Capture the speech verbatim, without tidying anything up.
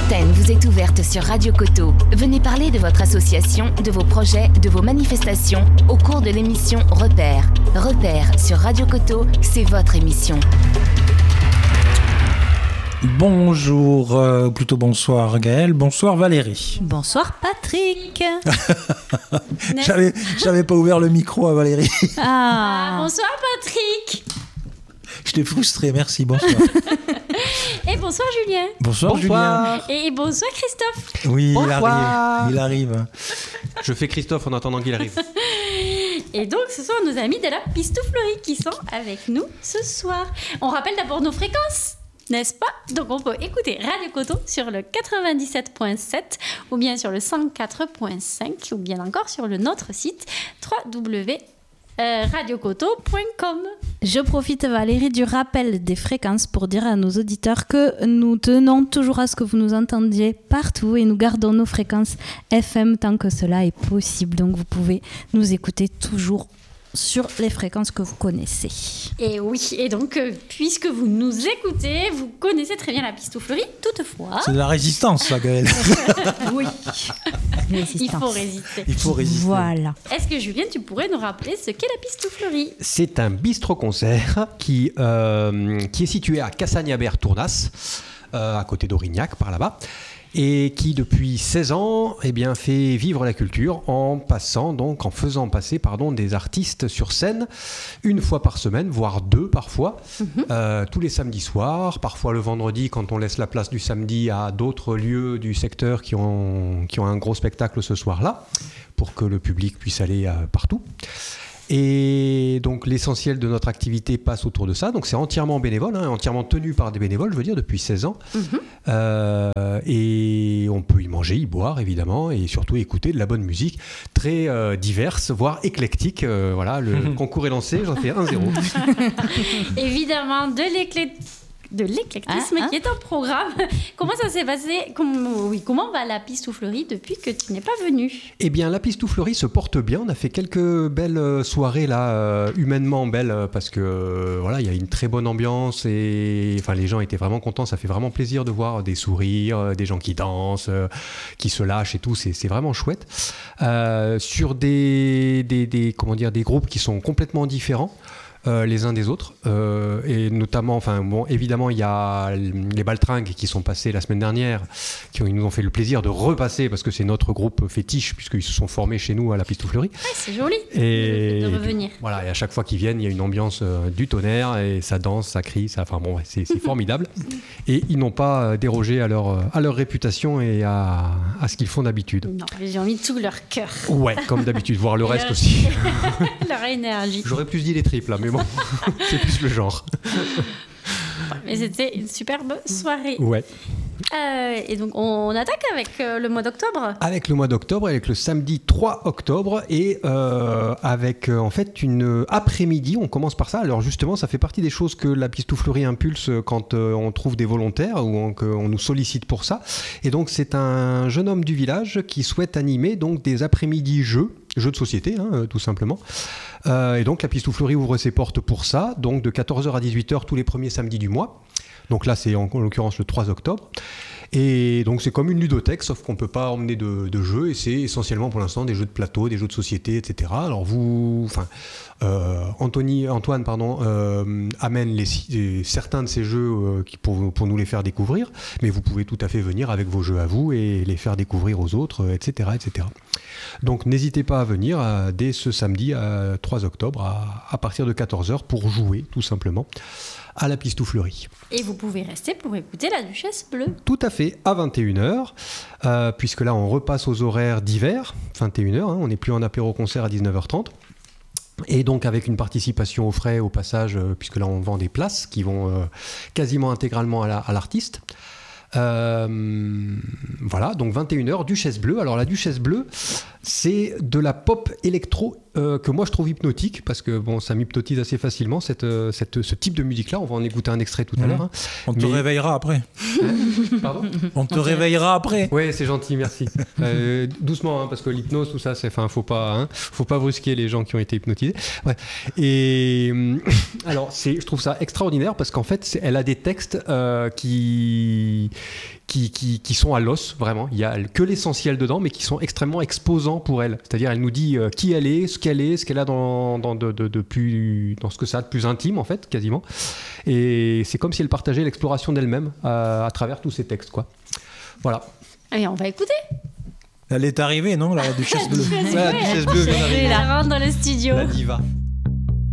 L'antenne vous est ouverte sur Radio Coteau. Venez parler de votre association, de vos projets, de vos manifestations au cours de l'émission Repères. Repères sur Radio Coteau, c'est votre émission. Bonjour, euh, plutôt bonsoir Gaëlle, bonsoir Valérie. Bonsoir Patrick. j'avais, j'avais pas ouvert le micro à Valérie. Ah, bonsoir Patrick. Je t'ai frustré, merci, bonsoir. Et bonsoir Julien. Bonsoir, bonsoir. Julien. Et bonsoir Christophe. Oui, bonsoir. il arrive, il arrive. Je fais Christophe en attendant qu'il arrive. Et donc ce sont nos amis de la Pistouflerie qui sont avec nous ce soir. On rappelle d'abord nos fréquences, n'est-ce pas? Donc on peut écouter Radio Coteau sur le quatre-vingt-dix-sept virgule sept ou bien sur le cent quatre virgule cinq ou bien encore sur le notre site w w w point radio coteau point com. Je profite, Valérie, du rappel des fréquences pour dire à nos auditeurs que nous tenons toujours à ce que vous nous entendiez partout et nous gardons nos fréquences F M tant que cela est possible. Donc vous pouvez nous écouter toujours sur les fréquences que vous connaissez. Et oui, et donc, euh, puisque vous nous écoutez, vous connaissez très bien la Pistouflerie, toutefois... C'est de la résistance, ça, Gaëlle. Oui, Résistance. il faut résister. Il faut résister. Voilà. Est-ce que, Julien, tu pourrais nous rappeler ce qu'est la Pistouflerie? C'est un bistrot-concert qui, euh, qui est situé à Cassagnabert-Tournas, euh, à côté d'Aurignac, par là-bas, et qui depuis seize ans eh bien, fait vivre la culture en passant, donc en faisant passer pardon, des artistes sur scène une fois par semaine, voire deux parfois, mm-hmm. euh, tous les samedis soirs, parfois le vendredi quand on laisse la place du samedi à d'autres lieux du secteur qui ont, qui ont un gros spectacle ce soir-là, pour que le public puisse aller euh, partout. Et donc l'essentiel de notre activité passe autour de ça. Donc c'est entièrement bénévole, hein, entièrement tenu par des bénévoles, je veux dire, depuis seize ans. Mmh. Euh, et on peut y manger, y boire évidemment, et surtout écouter de la bonne musique très euh, diverse, voire éclectique. Euh, voilà, le mmh. concours est lancé, j'en fais un zéro. Évidemment, de l'éclectique. de l'éclectisme ah, ah. qui est un programme. Comment ça s'est passé? comment, oui, comment va la Pistouflerie depuis que tu n'es pas venu? Eh bien, la Pistouflerie se porte bien. On a fait quelques belles soirées là, euh, humainement belles, parce que euh, voilà, il y a une très bonne ambiance et enfin les gens étaient vraiment contents. Ça fait vraiment plaisir de voir des sourires, des gens qui dansent, euh, qui se lâchent et tout. C'est, c'est vraiment chouette. Euh, sur des, des, des comment dire, des groupes qui sont complètement différents. Euh, les uns des autres euh, et notamment, enfin bon, évidemment il y a les Baltringues qui sont passés la semaine dernière, qui ont, ils nous ont fait le plaisir de repasser parce que c'est notre groupe fétiche puisqu'ils se sont formés chez nous à la Pistouflerie. Ouais, c'est joli et, de revenir. Voilà, et à chaque fois qu'ils viennent il y a une ambiance euh, du tonnerre et ça danse, ça crie, ça, enfin bon, c'est, c'est formidable et ils n'ont pas dérogé à leur, à leur réputation et à, à ce qu'ils font d'habitude. Non, ils ont mis tout leur cœur. Ouais, comme d'habitude, voire le reste leur... aussi. Leur énergie. J'aurais plus dit les triples là, mais bon, c'est plus le genre. Mais c'était une superbe soirée. Ouais. Euh, et donc, on attaque avec euh, le mois d'octobre. Avec le mois d'octobre, avec le samedi trois octobre et euh, avec euh, en fait une après-midi. On commence par ça. Alors justement, ça fait partie des choses que la Pistouflerie impulse quand euh, on trouve des volontaires ou on, qu'on nous sollicite pour ça. Et donc, c'est un jeune homme du village qui souhaite animer donc des après-midi jeux. Jeux de société, hein, tout simplement. Euh, et donc, la Pistouflerie ouvre ses portes pour ça, donc de quatorze heures à dix-huit heures tous les premiers samedis du mois. Donc là, c'est en, en l'occurrence le trois octobre. Et donc, c'est comme une ludothèque, sauf qu'on ne peut pas emmener de, de jeux. Et c'est essentiellement, pour l'instant, des jeux de plateau, des jeux de société, et cetera. Alors, vous... Enfin, euh, Anthony, Antoine pardon, euh, amène les, les, certains de ces jeux euh, qui, pour, pour nous les faire découvrir. Mais vous pouvez tout à fait venir avec vos jeux à vous et les faire découvrir aux autres, et cetera, et cetera. Donc, n'hésitez pas à venir euh, dès ce samedi euh, trois octobre à, à partir de quatorze heures pour jouer, tout simplement, à la Pistouflerie. Et vous pouvez rester pour écouter la Duchesse Bleue. Tout à fait, à vingt et une heures, euh, puisque là, on repasse aux horaires d'hiver, vingt et une heures, hein, on n'est plus en apéro-concert à dix-neuf heures trente. Et donc avec une participation aux frais au passage, euh, puisque là, on vend des places qui vont euh, quasiment intégralement à, la, à l'artiste. Euh, voilà, donc vingt et une heures, Duchesse Bleue. Alors la Duchesse Bleue, c'est de la pop électro euh, que moi je trouve hypnotique parce que bon, ça m'hypnotise assez facilement cette, cette, ce type de musique-là. On va en écouter un extrait tout à mmh. l'heure. Hein. On te Mais... réveillera après. Pardon ? On te réveillera après. Oui, c'est gentil, merci. Euh, doucement, hein, parce que l'hypnose, tout ça, c'est, enfin, faut pas, hein, faut pas brusquer les gens qui ont été hypnotisés. Ouais. Et alors, c'est, je trouve ça extraordinaire parce qu'en fait, c'est, elle a des textes euh, qui qui, qui, qui sont à l'os, vraiment. Il n'y a que l'essentiel dedans, mais qui sont extrêmement exposants pour elle. C'est-à-dire, elle nous dit euh, qui elle est, ce qu'elle est, ce qu'elle a dans, dans, de, de, de plus, dans ce que ça a de plus intime, en fait, quasiment. Et c'est comme si elle partageait l'exploration d'elle-même euh, à travers tous ces textes, quoi. Voilà. Allez, on va écouter. Elle est arrivée, non, la duchesse bleue? Ouais, la duchesse bleue vient d'arriver. Elle rentre dans le studio. La diva.